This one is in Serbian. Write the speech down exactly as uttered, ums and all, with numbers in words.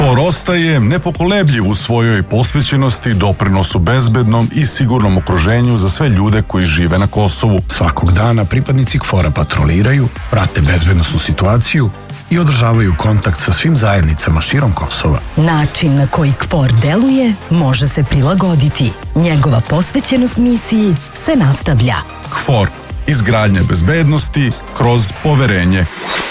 KFOR ostaje nepokolebljiv u svojoj posvećenosti doprinosu bezbednom i sigurnom okruženju za sve ljude koji žive na Kosovu. Svakog dana pripadnici KFOR-a patroliraju, prate bezbednosnu situaciju i održavaju kontakt sa svim zajednicama širom Kosova. Način na koji KFOR deluje može se prilagoditi. Njegova posvećenost misiji se nastavlja. KFOR. Izgradnja bezbednosti kroz poverenje.